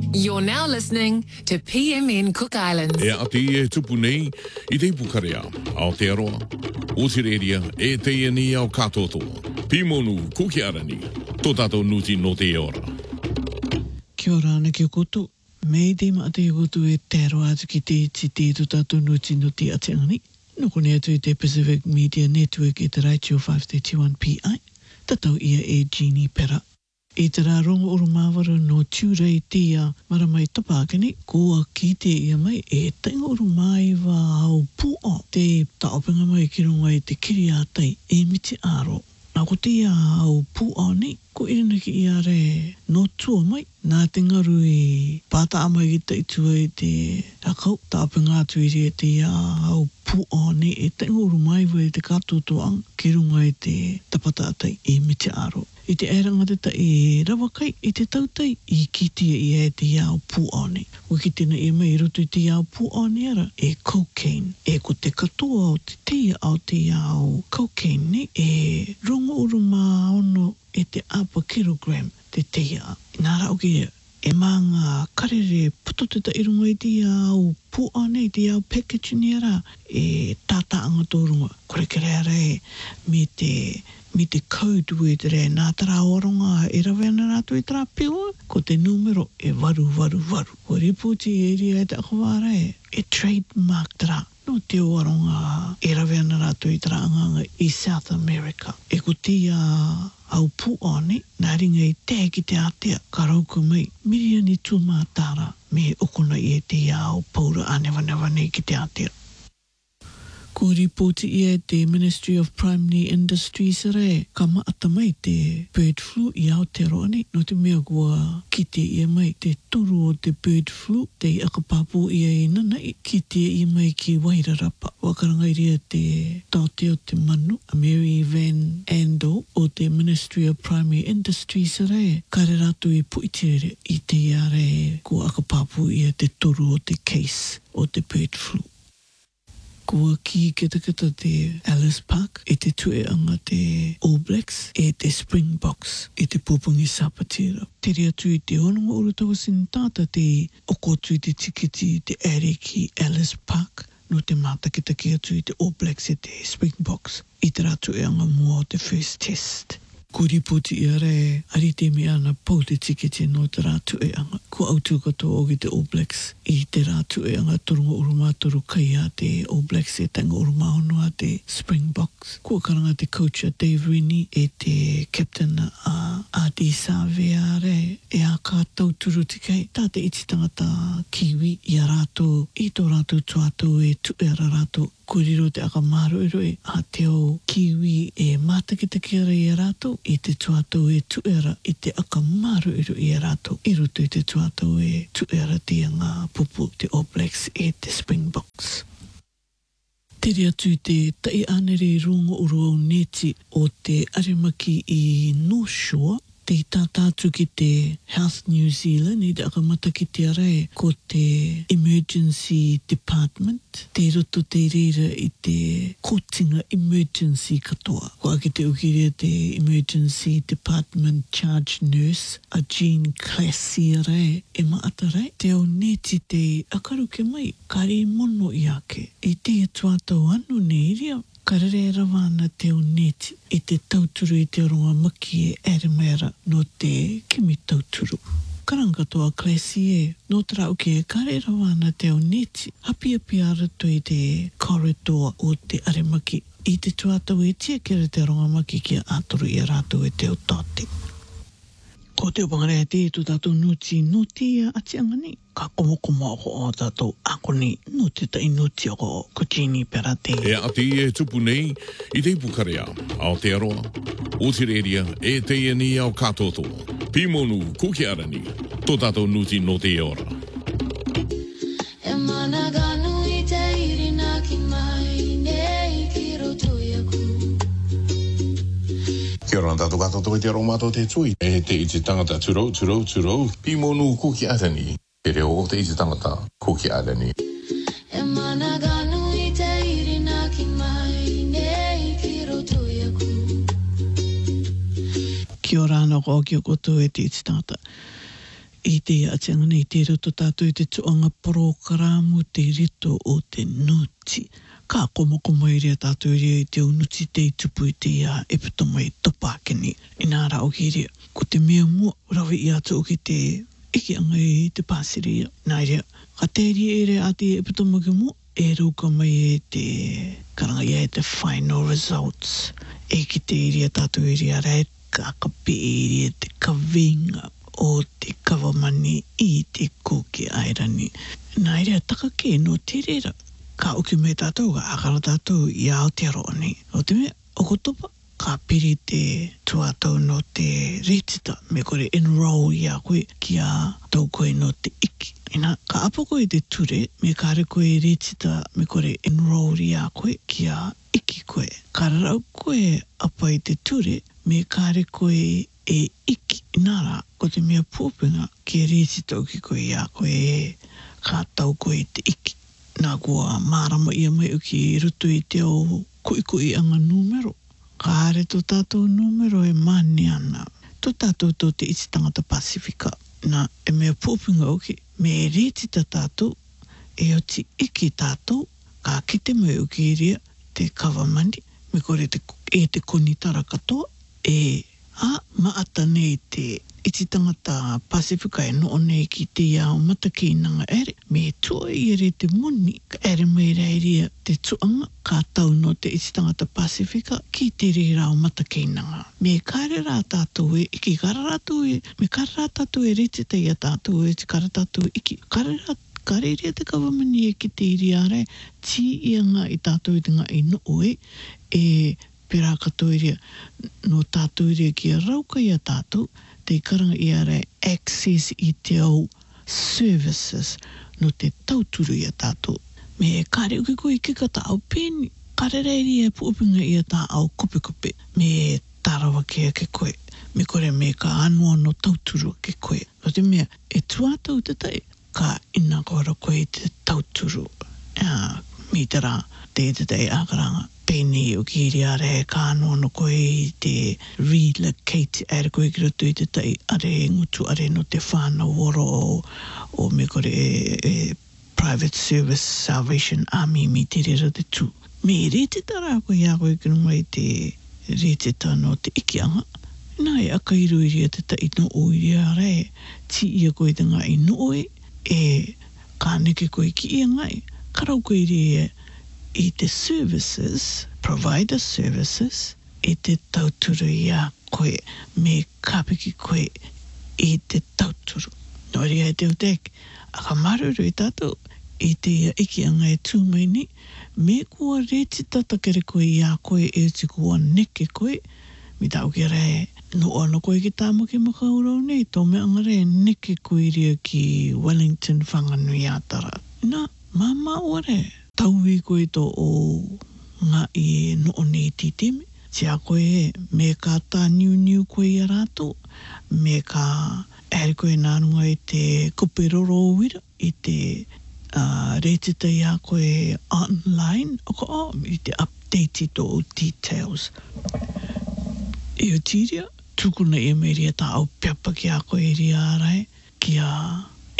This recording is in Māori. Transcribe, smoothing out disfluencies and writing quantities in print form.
You're now listening to PMN Cook Islands. E ati e tupu nei, I te pukarea, Aotearoa, Otireria, e te ni au katoto. Pimonu, kukiarani, tō tātou nuti no te ora. Kia ora ana ki o koutou. Mei te maate i koutou e tēro atu ki te iti te tō tātou nuti no te atiangani. Nokone atu I te Pacific Media Network e te Raichio 531 PI. Tatau ia e Jeannie Pera. E te rā rongo uru māwara no tūrei te ia maramai tapākene, kua ki te ia mai e tainga uru mai wā au pūo te taopenga mai ki runga I te kiri ātai e miti aro. Nā ko te ia au pūo nei, ko irina ki ia re no tua mai, nā te ngaru I pāta amai ki te itua I te takau, taopenga atu iri e te ia au pūo nei e tainga uru mai wa I te kātotoang ki runga I te tapata atai e miti aro. I te airanga te ta e rawakai I te tautai I kitia I e te iau pūone. Ko ki tēnā e mai rutu I te iau pūone ara e cocaine. E ko te katoa o te tia au te iau cocaine ne e rongo uru mā ono e te apa kilogram te tia. Nā rau ki e manga karere putotuta I runga I te iau pūone I te iau package ni ara e tātaanga tō runga. Kore kere ara e me te code word re nā tara oronga e rawena rātu I tara piwa, ko te numero e waru. Ko ripoti e ria e te akawara e trademark tara. No te oronga e rawena rātu I tara anganga I South America. E ko tia au puone, nā ringa I tēki te atea, ka rauka mai, miria ni tūmā tāra, me okona I e te au paura anewa nei ki te atea. Ko ripoti ia te Ministry of Primary Industries re ka maata mai te bird flu I Aotearoa nei. No te mea kua ki te ia mai te turu o te bird flu te akapapu ia I nana ki te ia mai ki Wairarapa. Wakarangairi te taute o te manu, a Mary Van Andel o te Ministry of Primary Industries re kare ratu I puitere I te ia re kua akapapu ia te turu o te case o te bird flu. Kua ki kita te Alice Park, e te tueanga te All Blacks, e te Springboks, e te Pupungi Sapatira. Te rea tui te hononga uru tau sin tata te okotu I te tikiti te ere ki Alice Park, no te mātakitaki atu I te All Blacks e te Springboks, I te rā tueanga mua o te first test. Ko ripoti ia re, ari te mea ana pau te tiketi no te rātu e anga. Ko autu katoa o ki te All Blacks I te rātu e anga torunga urumātoru kai a te All Blacks e tanga urumāhono a te Springboks. Ko karanga te coach a Dave Rennie e te captain a Adi Savea re e a kātau turu tikai. Tā te iti tangata kiwi I a rātou, I tō rātou tuatou e tuera rātou. Ko riro te aka māroeroe a te o kiwi e mātakitaki ara I a rātou I te tuatou e tuera I te aka māroeroe I a rātou I roto I te tuatou e tuera te ngā pupu te All Blacks e te Springboks. Te rea tū te tai anere rongo uru au neti o te arimaki I North Shore te tātātu ki te Health New Zealand I te akamata ki te arae ko te Emergency Department te roto te reira I te kotinga emergency katoa. Ko ake te ukirea te Emergency Department Charge Nurse a Jean Classy arae e maata rai te au neti te akaruke mai kare mono I ake I te tuatau anu ne iria karere rawana te o neti I te tauturu I te ronga maki e Aramera no te kimi tauturu. Karangatoa Classy e, no te rauke e kare rawana te o neti, hapi arato I te corridor o te arimaki I te tuatau e tia kere te ronga maki ki a atoru I a rātou e te o tate. Ko te opangarea te tō tātou nuti no te atianga ni, ka komo o tātou ako ni no te tai nuti o ko Jeannie Pera te. E ati e tupu nei, I te pukarea, Aotearoa, Otireria, e te ni au katoto. Pimonu, kukiarani, tō tātou nuti no te ora. E managanu I te irina ki mai, nei ki roto iaku. Kia ora tātou katoto I te aromato te tui. E te iti tangata turo. Pimonu kukiarani. Te reo te iti tangata kukiarani. E managanu I te irina ki mai, nei ki roto iaku. Kia ora ana ko ki o koto e te iti tangata. I te atenga nei te roto tātou i te tuanga programu te rito o te nuti. Ka komo i rea tātou i te unuti te i tupu i te ia e putoma i topakeni. I nā rao ki rea. Ko te mea mua, rawe i atu o ki te iki anga i te pāsiria. Nā rea, ka te rea e rea ati e putoma ki mua, e ruka mai e te karanga i e te final results. E ki te rea tātou i rea rea ka kape i rea te kawinga o te kawamani i te kuki airani. Nā rea taka ke no te rera. Ka uki me tātou, ka akara tātou i Aotearoa nei. O te mea, o kotopa, ka piri te tuatau no te retita, me kore enroll i a koe ki a tau koe no te iki. Ina, ka apa koe te ture, me kare koe retita, me kore enroll i a koe ki a iki koe. Ka rau koe apa i te ture, me kare koe e iki. Inara, ko te mea pōpinga ki retita uki koe i a koe ka tau koe te iki. Nā kua mārama ia mai uki rutu i te o kui anga numero. Ka are tō tātou numero e mani ana. Tō tātou tō te iti tangata Pasifika. Nā e mea pōpinga uki. Me e retita tātou, e oti iki tātou, ka kite mai uki rea te kawamani. Me kore e te konitara katoa. E maata nei te iti tangata Pasifika e noo nei ki te iao mataki nanga ere. Me tua i ere te moni, ka ere mai reiria te tuanga, ka tau no te iti tangata Pasifika ki te reo mataki nanga. Me kare rā tātou e, iki kare rā tātou e, me kare rā tātou e rete te ia tātou e, te kare tātou iki, kare rea te kawamani e ki te iri are, ti ia ngā i tātou i te ngā i noo e pera katoa rea no tātou rea ki a rauka i a tātou, te karanga i are access i te au services no te tauturu i a tātou. Me kare uki koe ki kata au pēni, kare reiri e puupinga i a tā au kope, me tarawa ke koe, me kore me ka anua no tauturu ke koe. No te mea, e tuatau te tai, ka ina kora koe te tauturu. Mi te rā, te tai ākaranga. Pēni o ki iri are ka anua no koe i te relocate are koe ki roto i te tai are ngutu are no te whāna woro o me kore Private Service Salvation Army mi te rera te tū. Me rete tara koe ia koe ki runga i te rete ta no te ikianga. Nā e aka iru iri a te tai no o iri are ti ia koe te ngā i no e ka neke koe ki ia ngai. Karau koe iri i te services, provider services, i te tauturu ia koe, me kapiki koe i te tauturu. No ria e te utek, a ka maruru i tātou, i te ia iki anga e tūmaini, me kua reti tatakere koe ia koe e te kua neke koe, mi tau ki rei, no ana koe ki tāmaki makaurau nei, tō me anga rei neke koe ria ki Wellington whanganui ātara. Nā, mama ore, tauhi koe tō o ngā i noo nei titime. Tia koe me ka tā niu koe i rātou, me ka ere koe nārunga i te kuperoro wira, i te reitita ia koe online, i te update i tō details. E o tiria, tukuna i a meiria tā au piapa ki a koe ria arai, ki a